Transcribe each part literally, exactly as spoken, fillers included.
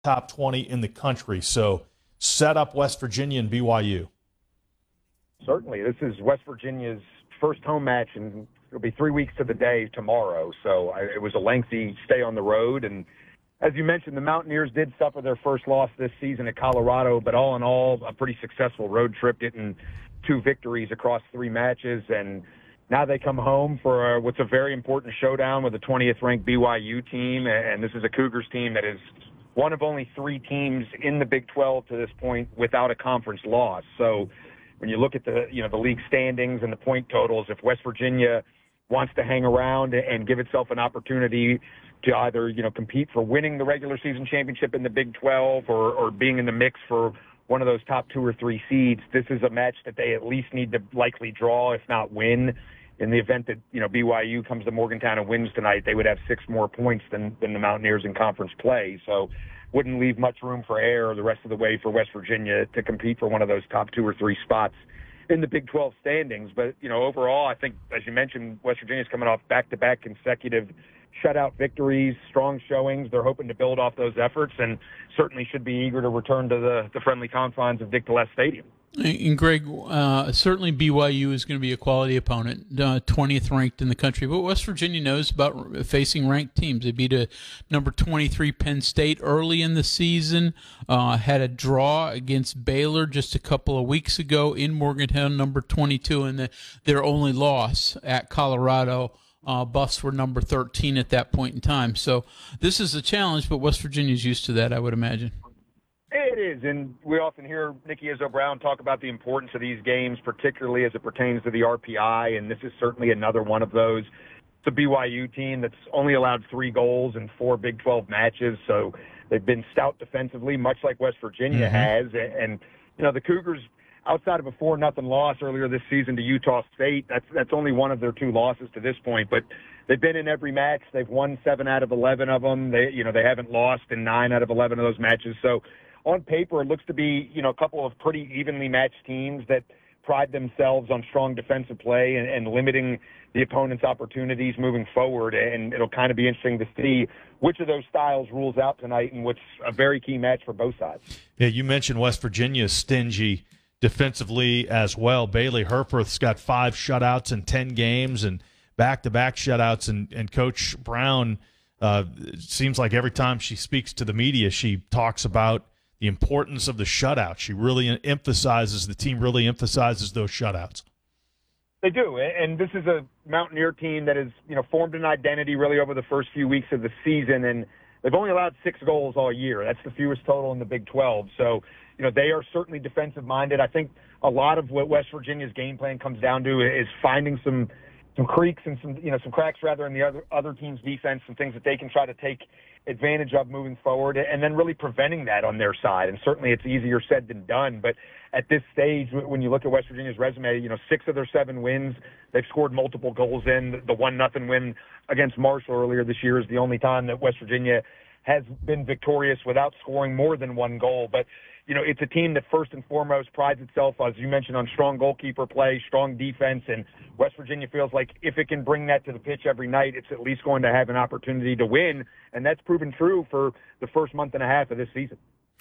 top twenty in the country. So set up West Virginia and B Y U. Certainly. This is West Virginia's first home match, and it'll be three weeks to the day tomorrow. So I, it was a lengthy stay on the road. And as you mentioned, the Mountaineers did suffer their first loss this season at Colorado, but all in all, a pretty successful road trip, getting two victories across three matches. And now they come home for a, what's a very important showdown with the twentieth-ranked B Y U team. And this is a Cougars team that is one of only three teams in the Big twelve to this point without a conference loss. So when you look at the, you know, the league standings and the point totals, if West Virginia wants to hang around and give itself an opportunity to either, you know, compete for winning the regular season championship in the Big twelve or, or being in the mix for one of those top two or three seeds, this is a match that they at least need to likely draw, if not win. In the event that, you know, B Y U comes to Morgantown and wins tonight, they would have six more points than, than the Mountaineers in conference play. So wouldn't leave much room for error the rest of the way for West Virginia to compete for one of those top two or three spots in the Big twelve standings. But, you know, overall, I think, as you mentioned, West Virginia's coming off back-to-back consecutive shutout victories, strong showings. They're hoping to build off those efforts and certainly should be eager to return to the, the friendly confines of Dick Gillespie Stadium. And Greg, uh, certainly B Y U is going to be a quality opponent, uh, twentieth ranked in the country. But West Virginia knows about facing ranked teams. They beat a number twenty-three Penn State early in the season, uh, had a draw against Baylor just a couple of weeks ago in Morgantown, number twenty-two, and the, their only loss at Colorado. Uh, Buffs were number thirteen at that point in time. So this is a challenge, but West Virginia's used to that, I would imagine. It is, and we often hear Nikki Izzo Brown talk about the importance of these games, particularly as it pertains to the R P I, and this is certainly another one of those. It's a B Y U team that's only allowed three goals in four Big twelve matches, so they've been stout defensively, much like West Virginia mm-hmm. has. And, you know, the Cougars, outside of a four nothing loss earlier this season to Utah State, that's that's only one of their two losses to this point, but they've been in every match. They've won seven out of eleven of them. They, you know, they haven't lost in nine out of eleven of those matches. So on paper, it looks to be, you know, a couple of pretty evenly matched teams that pride themselves on strong defensive play and, and limiting the opponent's opportunities moving forward. And it'll kind of be interesting to see which of those styles rules out tonight and which a very key match for both sides. Yeah, you mentioned West Virginia's stingy defensively as well. Bailey Herforth's got five shutouts in ten games and back-to-back shutouts. And, and Coach Brown, uh, it seems like every time she speaks to the media, she talks about the importance of the shutout. She really emphasizes, the team really emphasizes those shutouts. They do, and this is a Mountaineer team that has, you know, formed an identity really over the first few weeks of the season, and they've only allowed six goals all year. That's the fewest total in the Big twelve. So, you know, they are certainly defensive-minded. I think a lot of what West Virginia's game plan comes down to is finding some some creaks and some, you know, some cracks rather in the other other team's defense, some things that they can try to take advantage of moving forward, and then really preventing that on their side. And certainly it's easier said than done, but at this stage, when you look at West Virginia's resume, you know, six of their seven wins, they've scored multiple goals in. The one nothing win against Marshall earlier this year is the only time that West Virginia has been victorious without scoring more than one goal. But, you know, it's a team that first and foremost prides itself, as you mentioned, on strong goalkeeper play, strong defense, and West Virginia feels like if it can bring that to the pitch every night, it's at least going to have an opportunity to win, and that's proven true for the first month and a half of this season.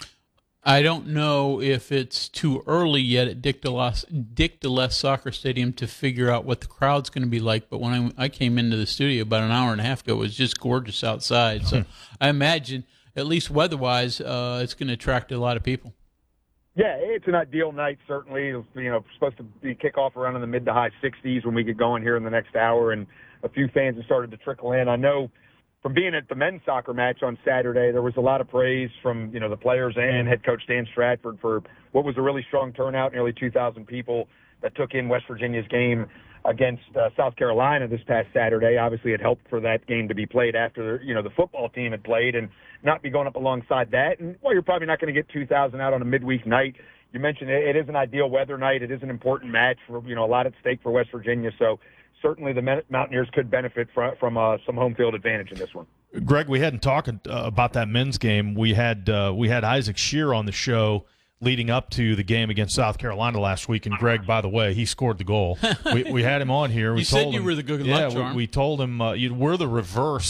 I don't know if it's too early yet at Dick DeLess Soccer Stadium to figure out what the crowd's going to be like, but when I, I came into the studio about an hour and a half ago, it was just gorgeous outside. So I imagine, at least weather-wise, uh, it's going to attract a lot of people. Yeah, it's an ideal night, certainly. You know, supposed to be kickoff around in the mid to high sixties when we get going here in the next hour, and a few fans have started to trickle in. I know from being at the men's soccer match on Saturday, there was a lot of praise from, you know, the players and head coach Dan Stratford for what was a really strong turnout, nearly two thousand people that took in West Virginia's game against uh, South Carolina this past Saturday. Obviously, it helped for that game to be played after, you know, the football team had played and not be going up alongside that. And, well, you're probably not going to get two thousand out on a midweek night. You mentioned it, it is an ideal weather night. It is an important match for, you know, a lot at stake for West Virginia. So certainly the Mountaineers could benefit from, from uh, some home field advantage in this one. Greg, we hadn't talked uh, about that men's game. We had uh, we had Isaac Shear on the show leading up to the game against South Carolina last week. And Greg, by the way, he scored the goal. we, we had him on here. We you told said you him, were the good yeah, luck charm. We, we told him uh, you, we're the reverse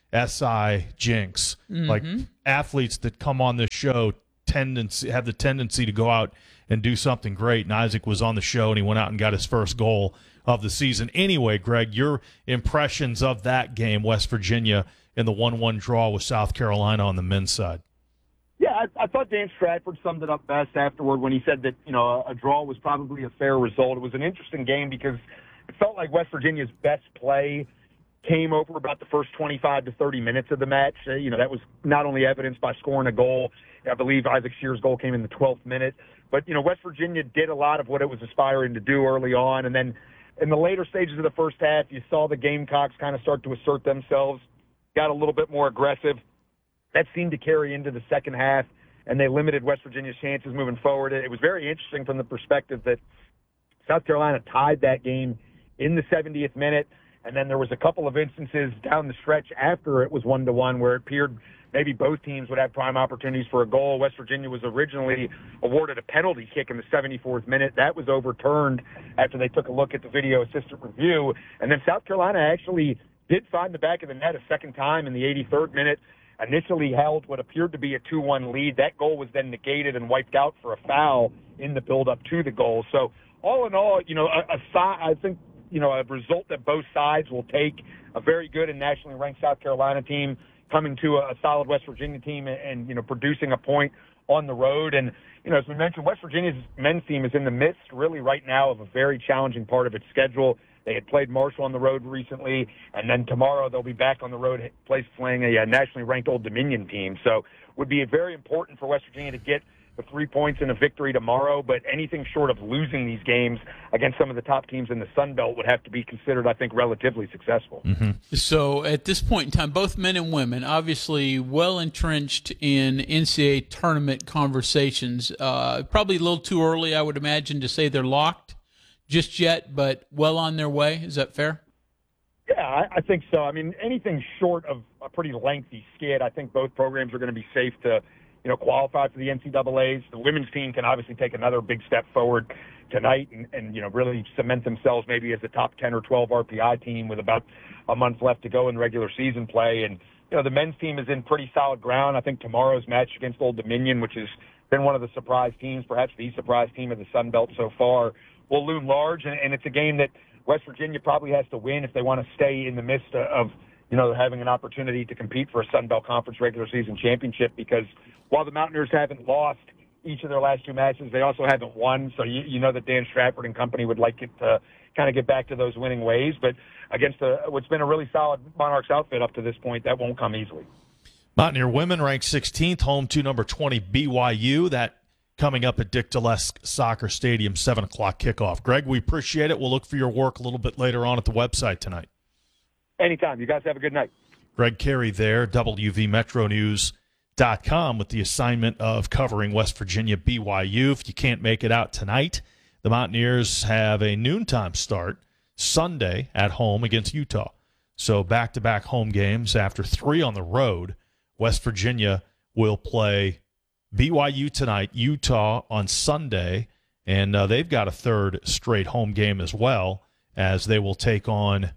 S I jinx. Mm-hmm. Like athletes that come on this show tendency have the tendency to go out and do something great. And Isaac was on the show, and he went out and got his first goal of the season. Anyway, Greg, your impressions of that game, West Virginia, in the one one draw with South Carolina on the men's side. Yeah, I, I thought Dan Stratford summed it up best afterward when he said that, you know, a, a draw was probably a fair result. It was an interesting game because it felt like West Virginia's best play came over about the first twenty-five to thirty minutes of the match. Uh, you know, that was not only evidenced by scoring a goal. I believe Isaac Shear's goal came in the twelfth minute. But, you know, West Virginia did a lot of what it was aspiring to do early on. And then in the later stages of the first half, you saw the Gamecocks kind of start to assert themselves, got a little bit more aggressive. That seemed to carry into the second half, and they limited West Virginia's chances moving forward. It was very interesting from the perspective that South Carolina tied that game in the seventieth minute, and then there was a couple of instances down the stretch after it was one to one where it appeared maybe both teams would have prime opportunities for a goal. West Virginia was originally awarded a penalty kick in the seventy-fourth minute. That was overturned after they took a look at the video assistant review. And then South Carolina actually did find the back of the net a second time in the eighty-third minute, initially held what appeared to be a two one lead. That goal was then negated and wiped out for a foul in the build-up to the goal. So all in all, you know, a, a I think, you know, a result that both sides will take, a very good and nationally ranked South Carolina team coming to a, a solid West Virginia team and, and, you know, producing a point on the road. And, you know, as we mentioned, West Virginia's men's team is in the midst really right now of a very challenging part of its schedule. They had played Marshall on the road recently, and then tomorrow they'll be back on the road place playing a, a nationally ranked Old Dominion team. So it would be very important for West Virginia to get the three points and a victory tomorrow, but anything short of losing these games against some of the top teams in the Sun Belt would have to be considered, I think, relatively successful. Mm-hmm. So at this point in time, both men and women, obviously well entrenched in N C double A tournament conversations. Uh, probably a little too early, I would imagine, to say they're locked just yet, but well on their way. Is that fair? Yeah, I, I think so. I mean, anything short of a pretty lengthy skid, I think both programs are going to be safe to, you know, qualify for the N C double A's. The women's team can obviously take another big step forward tonight and, and, you know, really cement themselves maybe as a top ten or twelve R P I team with about a month left to go in regular season play. And, you know, the men's team is in pretty solid ground. I think tomorrow's match against Old Dominion, which has been one of the surprise teams, perhaps the surprise team of the Sun Belt so far, will loom large. And, and it's a game that West Virginia probably has to win if they want to stay in the midst of, you know, having an opportunity to compete for a Sun Belt Conference regular season championship, because while the Mountaineers haven't lost each of their last two matches, they also haven't won. So you, you know that Dan Stratford and company would like it to kind of get back to those winning ways. But against a, what's been a really solid Monarchs outfit up to this point, that won't come easily. Mountaineer women ranked sixteenth, home to number twenty B Y U. That coming up at Dick Gillespie Soccer Stadium, seven o'clock kickoff. Greg, we appreciate it. We'll look for your work a little bit later on at the website tonight. Anytime. You guys have a good night. Greg Carey there, W V Metro News dot com, with the assignment of covering West Virginia B Y U. If you can't make it out tonight, the Mountaineers have a noontime start Sunday at home against Utah. So back-to-back home games after three on the road. West Virginia will play B Y U tonight, Utah on Sunday, and uh, they've got a third straight home game as well, as they will take on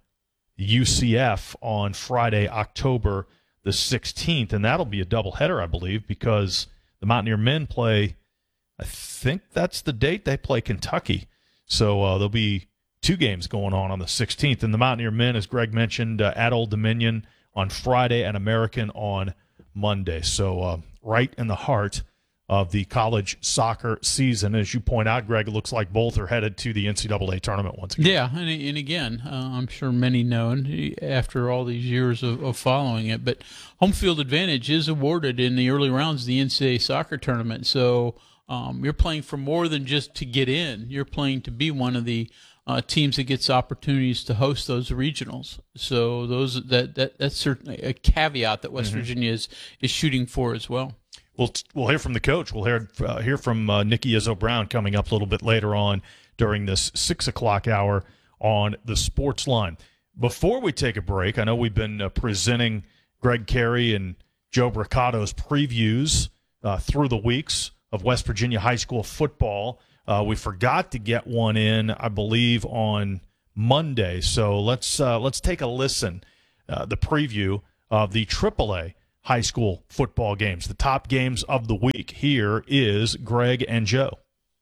U C F on Friday, October the sixteenth, and that'll be a doubleheader, I believe, because the Mountaineer men play, I think that's the date they play Kentucky. So uh, there'll be two games going on on the sixteenth, and the Mountaineer men, as Greg mentioned, uh, at Old Dominion on Friday and American on Monday. So uh, right in the heart of the college soccer season. As you point out, Greg, it looks like both are headed to the N C double A tournament once again. Yeah, and, and again, uh, I'm sure many know, and after all these years of, of following it, but home field advantage is awarded in the early rounds of the N C double A soccer tournament. So um, you're playing for more than just to get in. You're playing to be one of the uh, teams that gets opportunities to host those regionals. So those that, that that's certainly a caveat that West mm-hmm. Virginia is, is shooting for as well. We'll we'll hear from the coach. We'll hear uh, hear from uh, Nikki Izzo Brown coming up a little bit later on during this six o'clock hour on the Sports Line. Before we take a break, I know we've been uh, presenting Greg Carey and Joe Bricato's previews uh, through the weeks of West Virginia high school football. Uh, we forgot to get one in, I believe, on Monday. So let's uh, let's take a listen. Uh, the preview of the triple A high school football games, the top games of the week. Here is Greg and Joe.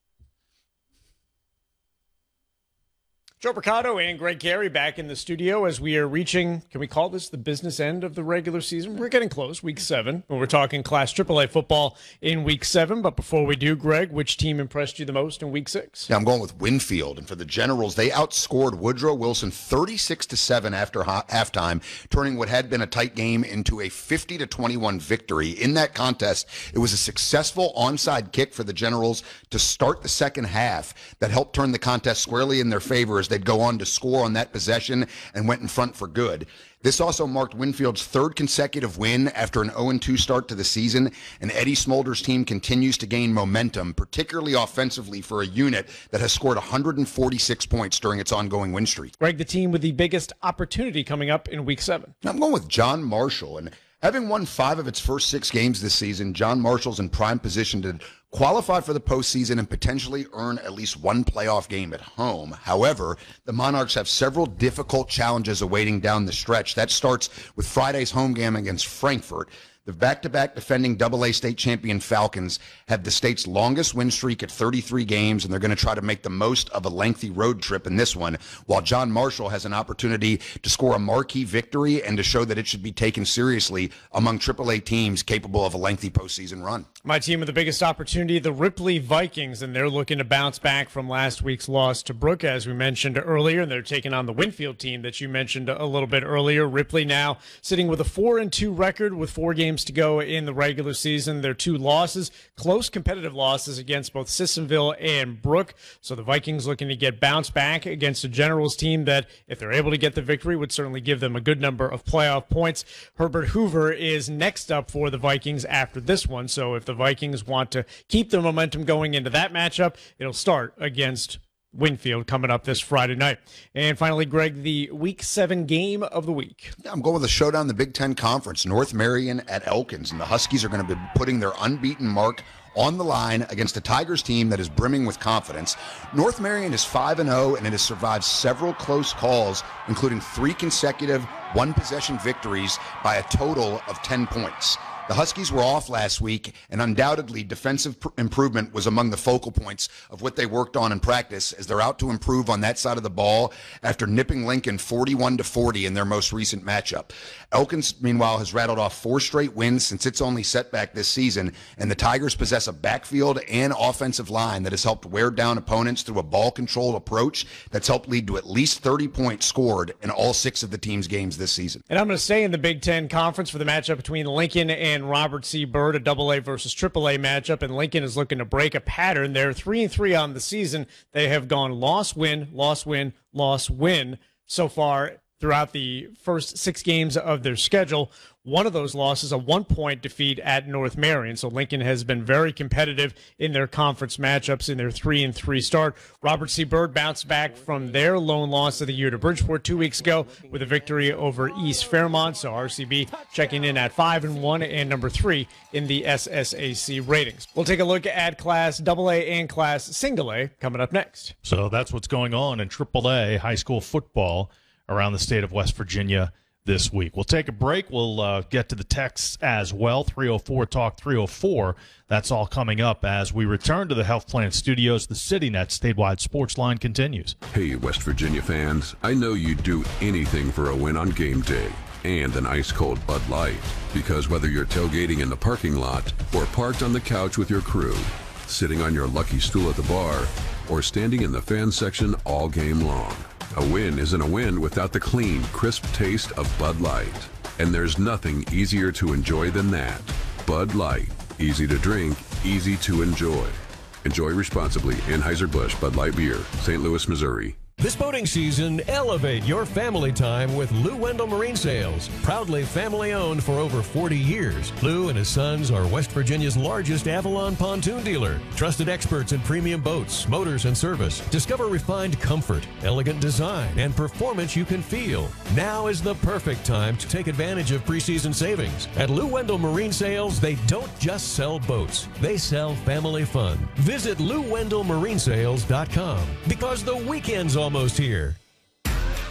Joe Mercado and Greg Carey back in the studio as we are reaching, can we call this the business end of the regular season? We're getting close, week seven. We're talking Class triple A football in week seven. But before we do, Greg, which team impressed you the most in week six? Yeah, I'm going with Winfield. And for the Generals, they outscored Woodrow Wilson thirty-six to seven after ha- halftime, turning what had been a tight game into a fifty to twenty-one victory. In that contest, it was a successful onside kick for the Generals to start the second half that helped turn the contest squarely in their favor as they'd go on to score on that possession and went in front for good. This also marked Winfield's third consecutive win after an oh and two start to the season, and Eddie Smolder's team continues to gain momentum, particularly offensively for a unit that has scored one hundred forty-six points during its ongoing win streak. Greg, the team with the biggest opportunity coming up in week seven. I'm going with John Marshall, and having won five of its first six games this season, John Marshall's in prime position to qualify for the postseason and potentially earn at least one playoff game at home. However, the Monarchs have several difficult challenges awaiting down the stretch. That starts with Friday's home game against Frankfort. The back-to-back defending double A state champion Falcons have the state's longest win streak at thirty-three games, and they're going to try to make the most of a lengthy road trip in this one, while John Marshall has an opportunity to score a marquee victory and to show that it should be taken seriously among triple A teams capable of a lengthy postseason run. My team with the biggest opportunity, the Ripley Vikings, and they're looking to bounce back from last week's loss to Brooke, as we mentioned earlier, and they're taking on the Winfield team that you mentioned a little bit earlier. Ripley now sitting with a four and two record with four games to go in the regular season. Their two losses, close competitive losses against both Sissonville and Brooke. So the Vikings looking to get bounced back against a Generals team that, if they're able to get the victory, would certainly give them a good number of playoff points. Herbert Hoover is next up for the Vikings after this one. So if the Vikings want to keep their momentum going into that matchup, it'll start against Winfield coming up this Friday night. And finally, Greg, the week seven game of the week. I'm going with a showdown in the Big Ten Conference, North Marion at Elkins, and the Huskies are going to be putting their unbeaten mark on the line against a Tigers team that is brimming with confidence. North Marion is five and oh, and it has survived several close calls, including three consecutive one-possession victories by a total of ten points. The Huskies were off last week, and undoubtedly defensive pr- improvement was among the focal points of what they worked on in practice, as they're out to improve on that side of the ball after nipping Lincoln forty-one to forty in their most recent matchup. Elkins, meanwhile, has rattled off four straight wins since its only setback this season, and the Tigers possess a backfield and offensive line that has helped wear down opponents through a ball-controlled approach that's helped lead to at least thirty points scored in all six of the team's games this season. And I'm going to stay in the Big Ten Conference for the matchup between Lincoln and Robert C. Byrd, a double A versus triple A matchup, and Lincoln is looking to break a pattern. They're three and three on the season. They have gone loss, win, loss, win, loss, win so far throughout the first six games of their schedule. One of those losses, a one-point defeat at North Marion. So Lincoln has been very competitive in their conference matchups in their three and three start. Robert C. Byrd bounced back from their lone loss of the year to Bridgeport two weeks ago with a victory over East Fairmont. So R C B checking in at five and one and number three in the S S A C ratings. We'll take a look at Class double A and Class single A coming up next. So that's what's going on in triple A high school football around the state of West Virginia this week. We'll take a break. We'll uh, get to the texts as well. three oh four talk three oh four. That's all coming up as we return to the Health Plan Studios. The CityNet statewide sports line continues. Hey, West Virginia fans. I know you'd do anything for a win on game day and an ice-cold Bud Light. Because whether you're tailgating in the parking lot or parked on the couch with your crew, sitting on your lucky stool at the bar, or standing in the fan section all game long, a win isn't a win without the clean, crisp taste of Bud Light. And there's nothing easier to enjoy than that. Bud Light. Easy to drink, easy to enjoy. Enjoy responsibly. Anheuser-Busch Bud Light Beer, Saint Louis, Missouri. This boating season, elevate your family time with Lou Wendell Marine Sales. Proudly family-owned for over forty years, Lou and his sons are West Virginia's largest Avalon pontoon dealer. Trusted experts in premium boats, motors, and service. Discover refined comfort, elegant design, and performance you can feel. Now is the perfect time to take advantage of preseason savings. At Lou Wendell Marine Sales, they don't just sell boats. They sell family fun. Visit Lou Wendell Marine Sales dot com because the weekend's almost almost here.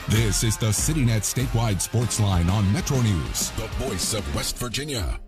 This is the CityNet statewide sports line on Metro News, the voice of West Virginia.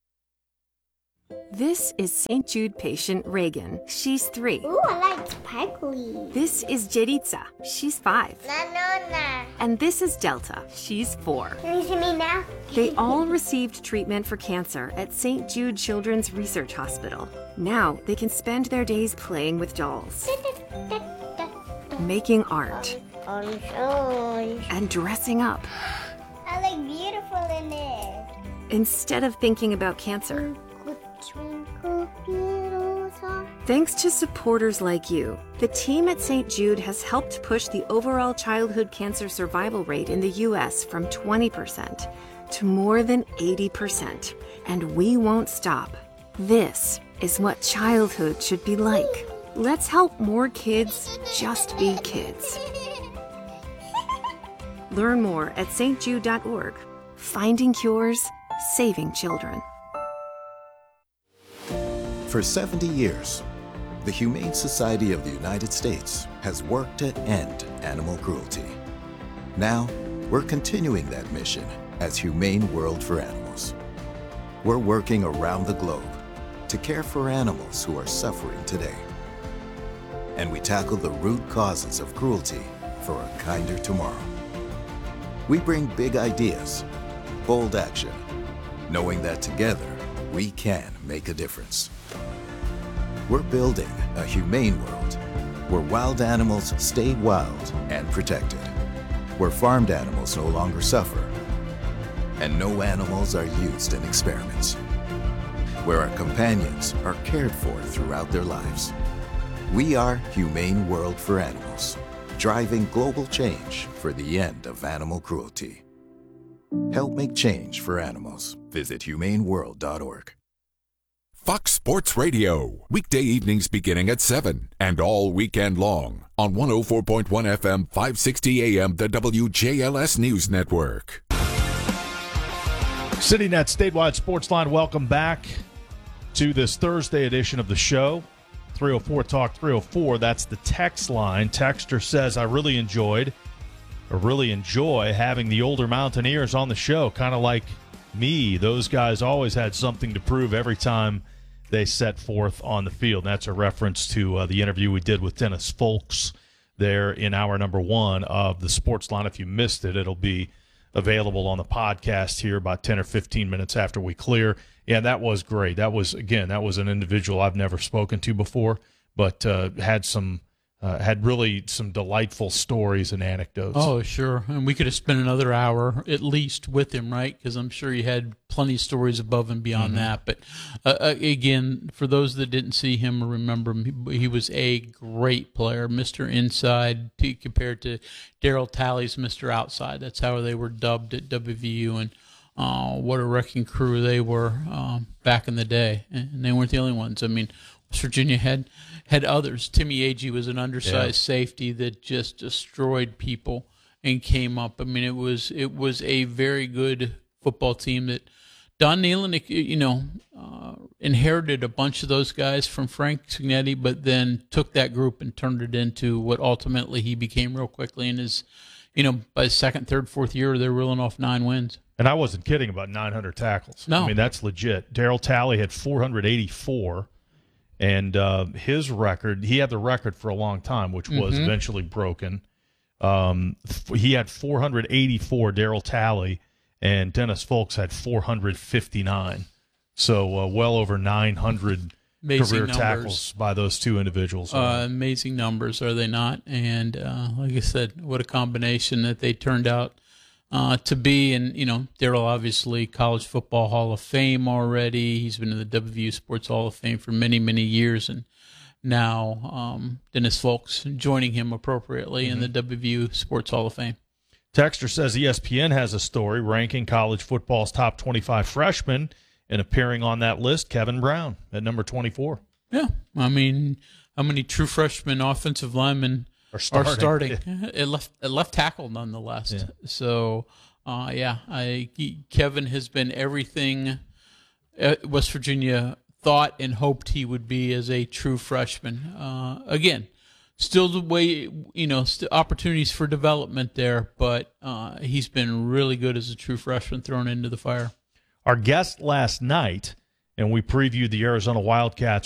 This is Saint Jude patient Reagan. She's three. Ooh, I like sparkly. This is Jeritza. She's five. Na, na, na. And this is Delta. She's four. Can you see me now? They all received treatment for cancer at Saint Jude Children's Research Hospital. Now they can spend their days playing with dolls, making art, Orange, orange. and dressing up. I look beautiful in it. Instead of thinking about cancer. Twinkle, little star. Thanks to supporters like you, the team at Saint Jude has helped push the overall childhood cancer survival rate in the U S from twenty percent to more than eighty percent. And we won't stop. This is what childhood should be like. Let's help more kids just be kids. Learn more at s t jude dot org. Finding cures, saving children. For seventy years, the Humane Society of the United States has worked to end animal cruelty. Now, we're continuing that mission as Humane World for Animals. We're working around the globe to care for animals who are suffering today. And we tackle the root causes of cruelty for a kinder tomorrow. We bring big ideas, bold action, knowing that together we can make a difference. We're building a humane world where wild animals stay wild and protected, where farmed animals no longer suffer, and no animals are used in experiments, where our companions are cared for throughout their lives. We are Humane World for Animals, driving global change for the end of animal cruelty. Help make change for animals. Visit humane world dot org. Fox Sports Radio, weekday evenings beginning at seven and all weekend long on one oh four point one F M, five sixty A M, the W J L S News Network. CityNet statewide sports line, welcome back to this Thursday edition of the show. three oh four Talk three oh four, that's the text line. Texter says, I really enjoyed, or really enjoy having the older Mountaineers on the show, kind of like me. Those guys always had something to prove every time they set forth on the field. And that's a reference to uh, the interview we did with Dennis Folks there in hour number one of the sports line. If you missed it, it'll be available on the podcast here about ten or fifteen minutes after we clear. Yeah, that was great. That was, again, that was an individual I've never spoken to before, but uh, had some uh, had really some delightful stories and anecdotes. Oh, sure. And we could have spent another hour at least with him, right? Because I'm sure he had plenty of stories above and beyond mm-hmm. that. But uh, again, for those that didn't see him or remember him, he, he was a great player, Mister Inside, to, compared to Daryl Talley's Mister Outside. That's how they were dubbed at W V U. And uh, what a wrecking crew they were uh, back in the day. And they weren't the only ones. I mean, West Virginia had had others. Timmy Agee was an undersized yeah. safety that just destroyed people and came up. I mean, it was it was a very good football team that Don Nehlen, you know, uh, inherited a bunch of those guys from Frank Cignetti, but then took that group and turned it into what ultimately he became real quickly. And his, you know, by his second, third, fourth year, they're reeling off nine wins. And I wasn't kidding about nine hundred tackles. No. I mean, that's legit. Daryl Talley had four hundred eighty-four. And uh, his record, he had the record for a long time, which was mm-hmm. eventually broken. Um, f- he had four hundred eighty-four, Daryl Talley, and Dennis Folks had four hundred fifty-nine. So uh, well over nine hundred amazing career numbers. Tackles by those two individuals. Uh, amazing numbers, are they not? And uh, like I said, what a combination that they turned out Uh, to be. And, you know, Daryl, obviously, College Football Hall of Fame already. He's been in the W V U Sports Hall of Fame for many, many years. And now um, Dennis Folks joining him appropriately mm-hmm. in the W V U Sports Hall of Fame. Texter says E S P N has a story ranking college football's top twenty-five freshmen, and appearing on that list, Kevin Brown at number twenty-four. Yeah. I mean, how many true freshman offensive linemen Are starting. Are starting. Yeah. It left a left tackle nonetheless. Yeah. So, uh, yeah, I, Kevin has been everything West Virginia thought and hoped he would be as a true freshman. Uh, again, still the way, you know, st- opportunities for development there, but uh, he's been really good as a true freshman thrown into the fire. Our guest last night, and we previewed the Arizona Wildcats